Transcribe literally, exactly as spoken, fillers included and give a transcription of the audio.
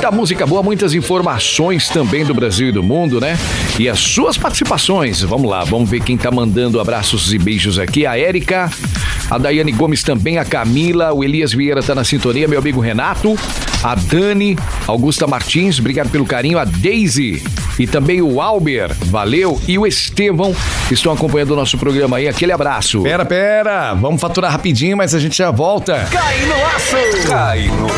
Muita música boa, muitas informações também do Brasil e do mundo, né? E as suas participações. Vamos lá, vamos ver quem tá mandando abraços e beijos aqui. A Érica, a Daiane Gomes também, a Camila, o Elias Vieira tá na sintonia, meu amigo Renato, a Dani, Augusta Martins, obrigado pelo carinho, a Daisy e também o Alber, valeu, e o Estevão estão acompanhando o nosso programa aí, aquele abraço. Pera, pera, vamos faturar rapidinho, mas a gente já volta. Cai no aço! Cai no